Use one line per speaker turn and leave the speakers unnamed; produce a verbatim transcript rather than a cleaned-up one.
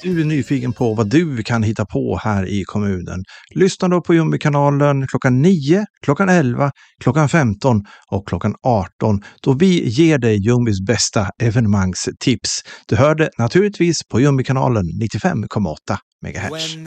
du är nyfiken på vad du kan hitta på här i kommunen, lyssna då på Jumbi-kanalen klockan nio, klockan elva, klockan femton och klockan arton då vi ger dig Jumbis bästa evenemangstips. Du hörde naturligtvis på Jumbi-kanalen nittiofem komma åtta megahertz.